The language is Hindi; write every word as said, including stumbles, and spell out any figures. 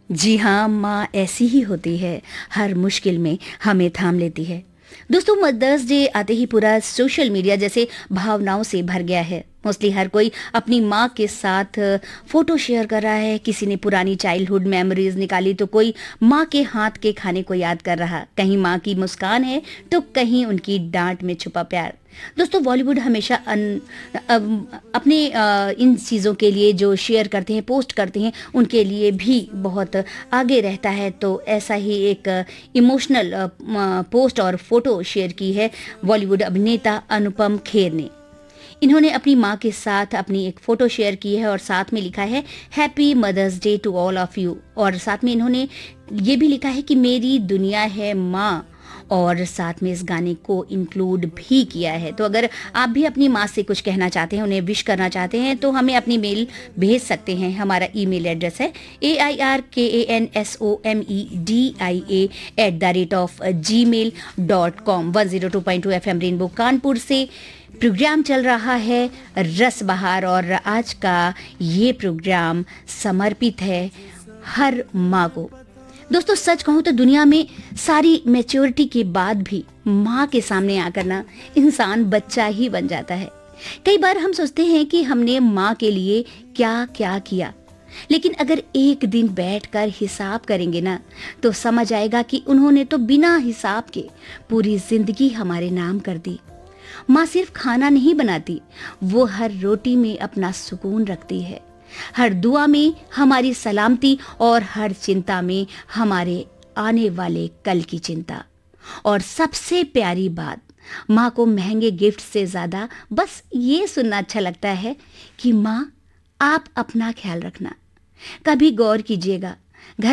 जी हाँ, माँ ऐसी ही होती है, हर मुश्किल में हमें थाम लेती है। दोस्तों, मदर्स डे आते ही पूरा सोशल मीडिया जैसे भावनाओं से भर गया है। मोस्टली हर कोई अपनी माँ के साथ फोटो शेयर कर रहा है। किसी ने पुरानी चाइल्डहुड मेमोरीज निकाली तो कोई माँ के हाथ के खाने को याद कर रहा। कहीं माँ की मुस्कान है तो कहीं उनकी डांट में छुपा प्यार। दोस्तों, बॉलीवुड हमेशा अन, अ, अपने अ, इन चीज़ों के लिए जो शेयर करते हैं, पोस्ट करते हैं, उनके लिए भी बहुत आगे रहता है। तो ऐसा ही एक इमोशनल पोस्ट और फोटो शेयर की है बॉलीवुड अभिनेता अनुपम खेर ने। इन्होंने अपनी माँ के साथ अपनी एक फ़ोटो शेयर की है और साथ में लिखा है happy mother's day to all of you. और साथ में इन्होंने ये भी लिखा है कि मेरी दुनिया है माँ, और साथ में इस गाने को इंक्लूड भी किया है। तो अगर आप भी अपनी माँ से कुछ कहना चाहते हैं, उन्हें विश करना चाहते हैं, तो हमें अपनी मेल भेज सकते हैं। हमारा ईमेल एड्रेस है ए आई आर के A N S O M E D I A at the rate of ji mail dot com. One zero two point two F M rainbow Kanpur से प्रोग्राम चल रहा है रस बहार, और आज का ये प्रोग्राम समर्पित है हर माँ को। दोस्तों, सच कहूँ तो दुनिया में सारी मैच्योरिटी के बाद भी माँ के सामने आकर ना इंसान बच्चा ही बन जाता है। कई बार हम सोचते हैं कि हमने माँ के लिए क्या क्या किया, लेकिन अगर एक दिन बैठकर हिसाब करेंगे ना तो समझ आएगा कि उन्होंने तो बिना हिसाब के पूरी जिंदगी हमारे नाम कर दी। माँ सिर्फ खाना नहीं बनाती, वो हर रोटी में अपना सुकून रखती है, हर दुआ में हमारी सलामती और हर चिंता में हमारे आने वाले कल की चिंता। और सबसे प्यारी बात, माँ को महंगे गिफ्ट से ज़्यादा बस ये सुनना अच्छा लगता है कि माँ, आप अपना ख्याल रखना। कभी गौर कीजिएगा, घर